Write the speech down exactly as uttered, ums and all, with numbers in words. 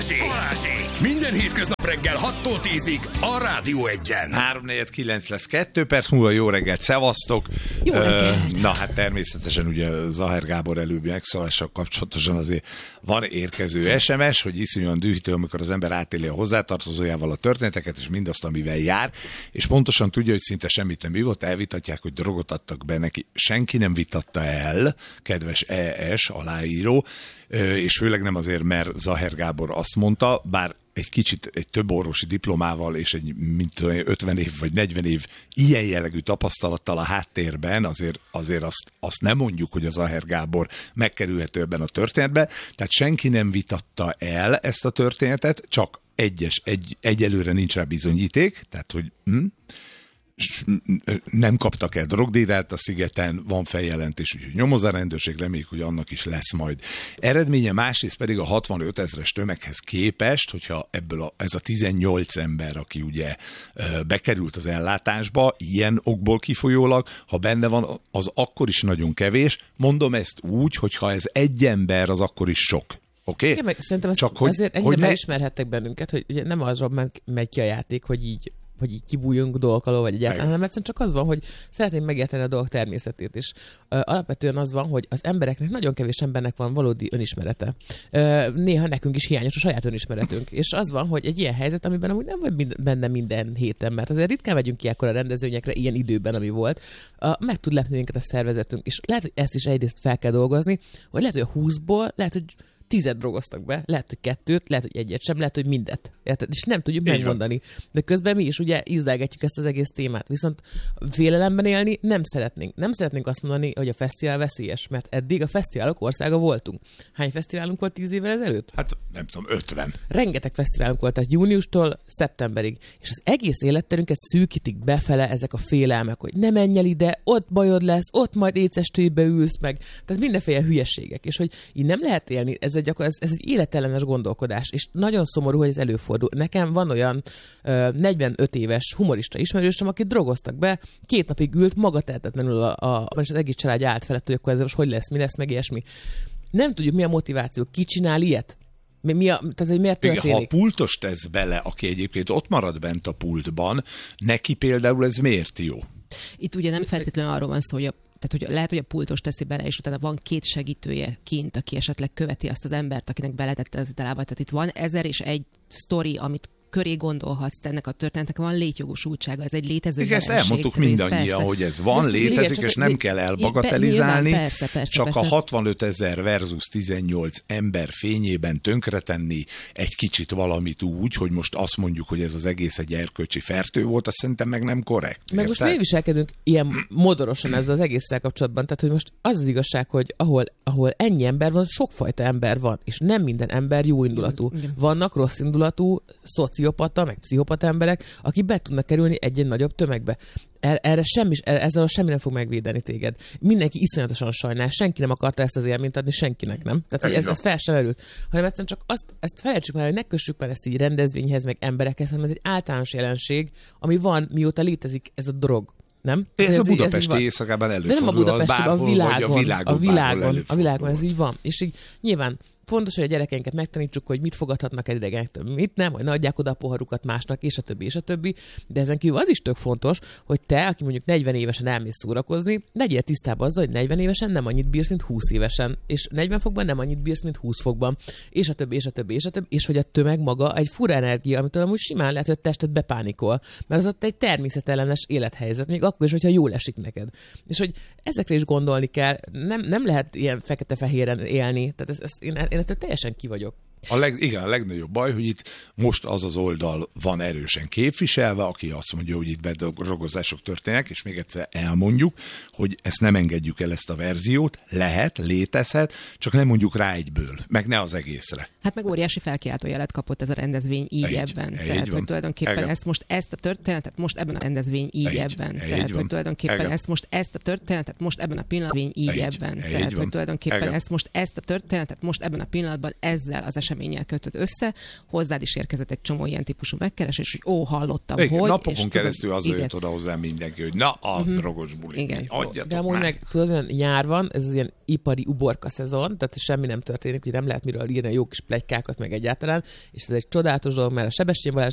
Minden hétköznap reggel hattól tízig a Rádió Egyen. három negyven kilenc lesz kettő perc múlva. Jó reggelt, szevasztok! Jó reggelt. Uh, na hát természetesen ugye Zahár Gábor előbbi megszólással kapcsolatosan azért van érkező es em es, hogy iszonyúan dühítő, amikor az ember átéli a hozzátartozójával a történeteket, és mindazt, amivel jár, és pontosan tudja, hogy szinte semmit nem vívott, elvitatják, hogy drogot adtak be neki. Senki nem vitatta el, kedves e es aláíró, és főleg nem azért, mert Zahár Gábor azt mondta, bár egy kicsit egy több orvosi diplomával és egy mint ötven év vagy negyven év ilyen jellegű tapasztalattal a háttérben azért, azért azt, azt nem mondjuk, hogy az Zahár Gábor megkerülhető ebben a történetben. Tehát senki nem vitatta el ezt a történetet, csak egyes, egy, egyelőre nincs rá bizonyíték, tehát hogy hm, nem kaptak el drogdíját a szigeten, van feljelentés, úgyhogy nyomoz a rendőrség, reméljük, hogy annak is lesz majd eredménye. Másrészt pedig a hatvanöt ezres tömeghez képest, hogyha ebből a, ez a tizennyolc ember, aki ugye bekerült az ellátásba, ilyen okból kifolyólag, ha benne van, az akkor is nagyon kevés. Mondom ezt úgy, hogyha ez egy ember, az akkor is sok. Oké? Okay? Szerintem Csak hogy, azért ennyire hogy ne... megismerhettek bennünket, hogy ugye nem azról megy ki a játék, hogy így hogy így kibújjunk dolgok alól, vagy egyáltalán, hanem egyszerűen csak az van, hogy szeretném megérteni a dolgok természetét is. Ö, alapvetően az van, hogy az embereknek, nagyon kevés embernek van valódi önismerete. Ö, néha nekünk is hiányos a saját önismeretünk. És az van, hogy egy ilyen helyzet, amiben amúgy nem vagy benne minden héten, mert azért ritkán megyünk ki ekkora rendezvényekre ilyen időben, ami volt, ö, meg tud lepni minket a szervezetünk. És lehet, hogy ezt is egyrészt fel kell dolgozni, hogy lehet, hogy a húszból, lehet, hogy tízet drogoztak be, lehet, hogy kettőt, lehet, hogy egyet sem, lehet, hogy mindet. Érted? És nem tudjuk így megmondani. Van. De közben mi is ugye ízlelgetjük ezt az egész témát. Viszont félelemben élni nem szeretnénk. Nem szeretnénk azt mondani, hogy a fesztivál veszélyes, mert eddig a fesztiválok országa voltunk. Hány fesztiválunk volt tíz évvel ezelőtt? Hát nem tudom, ötven. Rengeteg fesztiválunk volt, tehát júniustól szeptemberig. És az egész életterünket szűkítik befele ezek a félelmek, hogy ne menj el ide, ott bajod lesz, ott majd écestőjbe ülsz meg. Tehát mindenféle hülyeségek. És hogy így nem lehet élni, ez egy, ez, ez egy életellenes gondolkodás. És nagyon szomorú, hogy ez előfordul. Nekem van olyan ö, negyvenöt éves humorista ismerősöm, aki drogoztak be, két napig ült magatehetetlenül a, a, a, az egész családja állt felett, hogy akkor ez most hogy lesz, mi lesz, meg ilyesmi. Nem tudjuk, mi a motiváció. Ki csinál ilyet? Mi, mi a, tehát, hogy miért történik? Igen, ha a pultos tesz bele, aki egyébként ott marad bent a pultban, neki például ez miért jó? Itt ugye nem feltétlenül arról van szó, hogy a Tehát, hogy lehet, hogy a pultos teszi bele, és utána van két segítője kint, aki esetleg követi azt az embert, akinek beletette az italába. Tehát itt van ezer és egy sztori, amit köré gondolhatsz, ennek a történetnek van létjogosultsága, ez egy létező jelenség. Ezt elmondtuk mindannyian, hogy ez van, ezt létezik, igen, és nem kell elbagatelizálni, persze, persze, csak persze. a hatvanöt ezer versus tizennyolc ember fényében tönkretenni egy kicsit valamit úgy, hogy most azt mondjuk, hogy ez az egész egy erkölcsi fertő volt, azt szerintem meg nem korrekt. Meg érted? Most miért viselkedünk ilyen modorosan ezzel az egésszel kapcsolatban? Tehát, hogy most az az igazság, hogy ahol, ahol ennyi ember van, sokfajta ember van, és nem minden ember jó indulatú. Igen. Vannak rossz indulatú szociopata, meg pszichopata emberek, akik be tudnak kerülni egy-egy nagyobb tömegbe. Erre semmi, ezzel semmi nem fog megvédeni téged. Mindenki iszonyatosan sajnál, senki nem akarta ezt az élményt adni, senkinek nem. Tehát ez, ez fel sem erült. Hanem egyszerűen csak azt, ezt felejtsük már, hogy ne kössük már ezt így rendezvényhez, meg emberekhez, hanem ez egy általános jelenség, ami van, mióta létezik ez a drog. Nem? Ez, ez a budapesti ez éjszakában előfordul. De nem a budapesti, a világon, a világon, a világon, a világon ez így van. És így nyilván fontos, hogy a gyerekeinket megtanítsuk, hogy mit fogadhatnak el idegenektől, mit nem, hogy ne adják oda a poharukat másnak, és a többi, és a többi. De ezen kívül az is tök fontos, hogy te, aki mondjuk negyven évesen elmész szórakozni, legyél tisztában azzal, hogy negyven évesen nem annyit bírsz, mint húsz évesen, és negyven fokban nem annyit bírsz, mint húsz fokban, és a többi, és a többi, és a többi, és hogy a tömeg maga egy fura energia, amitől amúgy simán lehet, hogy a tested bepánikol, mert az ott egy természetellenes élethelyzet, még akkor is, hogyha jól esik neked. És hogy ezekre is gondolni kell, nem, nem lehet ilyen fekete-fehéren élni, tehát ez, ez, én, én ettől teljesen ki vagyok. A leg, igen, a legnagyobb baj, hogy itt most az az oldal van erősen képviselve, aki azt mondja, hogy itt bedrogozások történnek, és még egyszer elmondjuk, hogy ezt nem engedjük el, ezt a verziót, lehet, létezhet, csak nem mondjuk rá egyből, meg ne az egészre. Hát meg óriási felkiáltójelet kapott ez a rendezvény így egy, ebben. Egy Tehát, van. hogy tulajdonképpen Egen. ezt most ezt a történetet most ebben a rendezvény így egy, ebben. Egy Tehát, van. hogy tulajdonképpen Egen. ezt most ezt a történetet most ebben a pillanatban így egy, ebben. Egy Tehát, van. hogy tulajdonképpen Egen. ezt most ezt a történetet most ebben a pillanatban ezzel az eseménnyel kötöd össze, hozzád is érkezett egy csomó ilyen típusú megkeresés, hogy ó, hallottam, igen, hogy... napokon keresztül tudod, azzal igen. jött oda hozzá mindenki, hogy na, a uh-huh. drogos buli, Igen. adjatok De amúgy már. meg tudod, olyan nyár van, ez az ilyen ipari uborka szezon, tehát semmi nem történik, hogy nem lehet miről írni a jó kis pletykákat meg egyáltalán, és ez egy csodálatos dolog, mert a Sebestyén Balázs